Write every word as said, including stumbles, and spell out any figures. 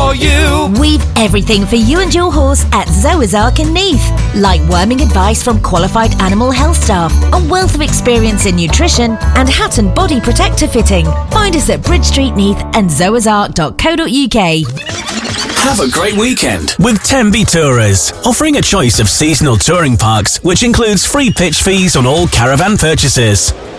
for you. We've everything for you and your horse at Zoa's Ark in Neath, like worming advice from qualified animal health staff, a wealth of experience in nutrition, and hat and body protector fitting. Find us at Bridge Street, Neath and zoas ark dot co dot uk. Have a great weekend with Tenby Tourers, offering a choice of seasonal touring parks, which includes free pitch fees on all caravan purchases.